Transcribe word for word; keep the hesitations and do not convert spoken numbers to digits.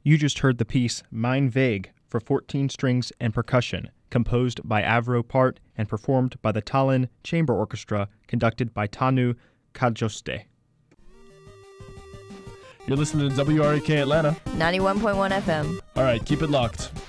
You just heard the piece Mein Weg for fourteen strings and percussion, composed by Avro Part and performed by the Tallinn Chamber Orchestra, conducted by Tanu Kajoste. You're listening to W R E K Atlanta. ninety-one point one F M. All right, keep it locked.